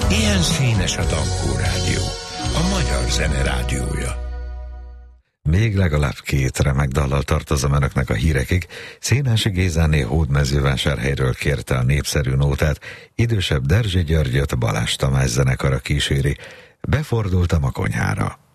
Ilyen színes a Dankó Rádió, a magyar zene rádiója. Még legalább 2 remek dallal tartozom önöknek a hírekig. Szénási Gézáné Hódmezővásárhelyről kérte a népszerű nótát, idősebb Derzsi Györgyöt Balázs Tamás zenekara kíséri. Befordultam a konyhára.